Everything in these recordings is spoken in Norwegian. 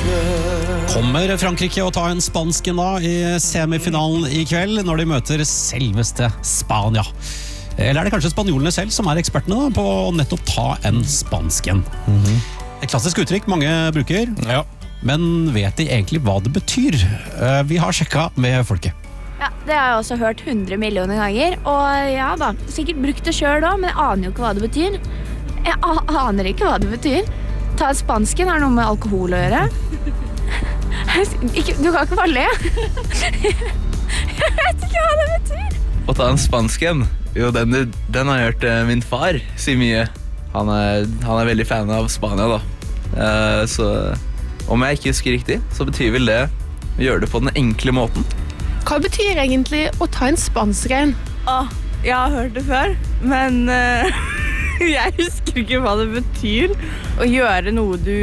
Kommer Frankrike å ta en spansken da I semifinalen I kveld når de møter selveste Spania? Eller er det kanskje spanjolene selv som ekspertene da, på å nettopp ta en spansken? Et klassisk uttrykk mange bruker, Ja. men vet de egentlig hva det betyr? Vi har sjekket med folket. Ja, det har jeg også hørt 100 millioner ganger. Og ja da, sikkert brukt det selv også, men jeg aner jo ikke hva det betyr. Jeg aner ikke hva det betyr. Ta en spansken har noe med alkohol å gjøre. Du kan ikke bare le. Jeg vet ikke hva det betyr. Å ta en spansken? Jo, den har jeg hørt min far si mye. Han er veldig fan av Spania da. Så om jeg ikke husker riktig, så betyr vel det å gjøre det på den enkle måten. Hva betyr egentlig å ta en spansken? Jeg har hørt det før, men jeg husker ikke hva det betyr. Å gjøre noe du...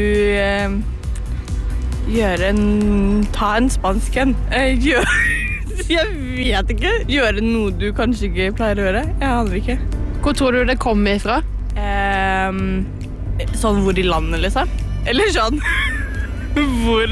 ta en spansken. Jeg vet ikke. Gjøre noe du kanskje ikke pleier å gjøre. Jeg aner ikke. Hvor tror du det kommer ifra? Sånn hvor I landet, liksom. Eller sånn hvor...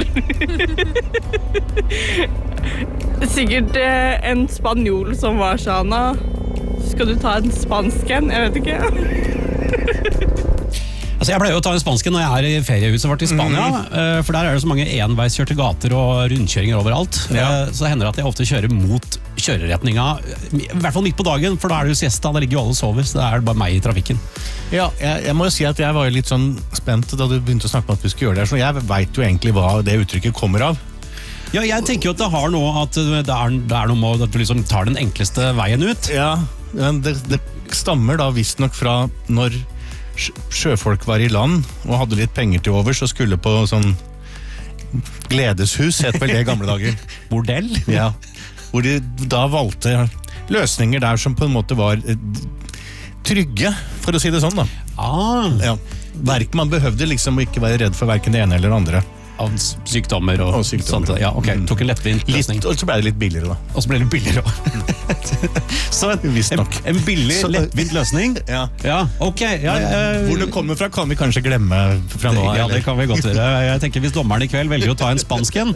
Sikkert en spanjol som var sånn, skal du ta en spansken? Jeg vet ikke. Altså jeg pleier å ta en spansken når jeg I feriehuset vårt I Spania, for der det så mange enveiskjørte gater og rundkjøringer overalt. Så hender det at jeg ofte kjører mot kjøreretninga, I hvert fall midt på dagen, for da det jo siesta, da ligger jo alle og sover, så det bare meg I trafikken. Ja, jeg må jo si at jeg var jo litt sånn spent da du begynte å snakke om at vi skulle gjøre det, så jeg vet jo egentlig hva det uttrykket kommer av. Ja, jeg tenker jo at det har noe at det noe med at du liksom tar den enkleste veien ut. Ja, men det stammer da visstnok fra når sjøfolk var I land og hadde litt penger til over, så skulle på sånn gledeshus, het vel det I gamle dager. Bordell? Ja, hvor de da valgte løsninger der som på en måte var trygge, for å si det sånn da. Ja, man behøvde liksom ikke være redd for hverken det ene eller det andre. Av sykdommer og sånt. Ja, ok, tok en lettvint løsning. Og så ble det litt billigere da. Og så ble det billigere også. Så en billig, lettvint løsning? Ja, ok. Hvor det kommer fra kan vi kanskje glemme fra nå. Ja, det kan vi godt gjøre. Jeg tenker hvis dommeren I kveld velger å ta en spansken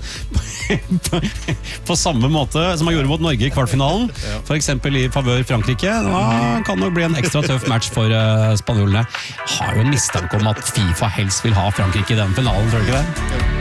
på samme måte som han gjorde mot Norge I kvartfinalen, for eksempel I favør Frankrike, da kan det bli en ekstra tøff match for spanjolene. Har jo en mistanke om at FIFA helst vil ha Frankrike I den finalen, tror du ikke det?